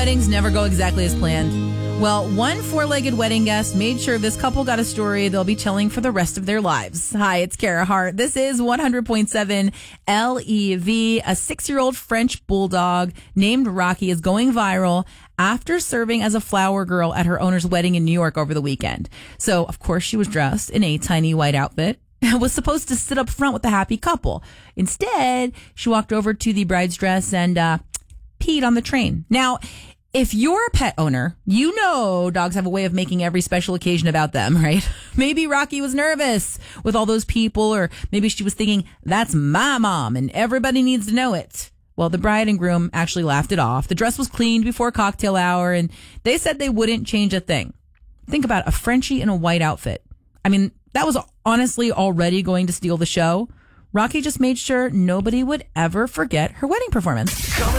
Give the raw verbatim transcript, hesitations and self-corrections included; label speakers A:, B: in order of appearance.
A: weddings never go exactly as planned? Well, one four-legged wedding guest made sure this couple got a story they'll be telling for the rest of their lives. Hi, it's Kara Hart. This is one hundred point seven L E V. A six-year-old French bulldog named Rocky is going viral after serving as a flower girl at her owner's wedding in New York over the weekend. So, of course, she was dressed in a tiny white outfit and was supposed to sit up front with the happy couple. Instead, she walked over to the bride's dress and uh, peed on the train. Now, if you're a pet owner, you know dogs have a way of making every special occasion about them, right? Maybe Rocky was nervous with all those people, or maybe she was thinking, that's my mom and everybody needs to know it. Well, the bride and groom actually laughed it off. The dress was cleaned before cocktail hour, and they said they wouldn't change a thing. Think about a Frenchie in a white outfit. I mean, that was honestly already going to steal the show. Rocky just made sure nobody would ever forget her wedding performance.